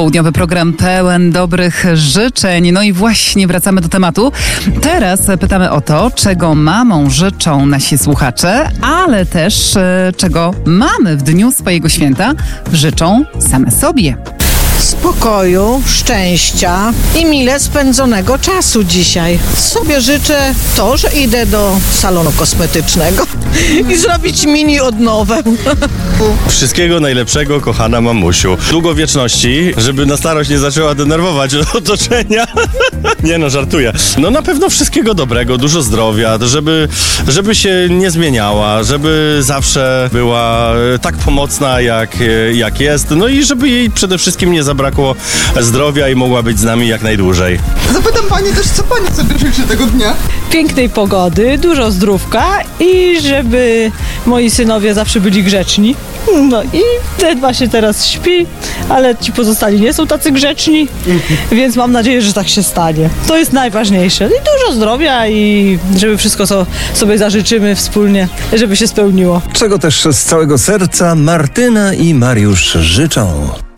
Południowy program pełen dobrych życzeń. No i właśnie wracamy do tematu. Teraz pytamy o to, czego mamom życzą nasi słuchacze, ale też czego mamy w dniu swojego święta życzą same sobie. Spokoju, szczęścia i mile spędzonego czasu dzisiaj. Sobie życzę to, że idę do salonu kosmetycznego i zrobić mini odnowę. Wszystkiego najlepszego, kochana mamusiu. Długowieczności, żeby na starość nie zaczęła denerwować otoczenia. Nie no, żartuję. No na pewno wszystkiego dobrego, dużo zdrowia, żeby się nie zmieniała, żeby zawsze była tak pomocna, jak jest. No i żeby jej przede wszystkim nie zabrakło zdrowia i mogła być z nami jak najdłużej. Zapytam pani też, co pani sobie życzy tego dnia? Pięknej pogody, dużo zdrówka i żeby moi synowie zawsze byli grzeczni. No i ten właśnie teraz śpi, ale ci pozostali nie są tacy grzeczni, więc mam nadzieję, że tak się stanie. To jest najważniejsze. I dużo zdrowia i żeby wszystko, co sobie zażyczymy wspólnie, żeby się spełniło. Czego też z całego serca Martyna i Mariusz życzą.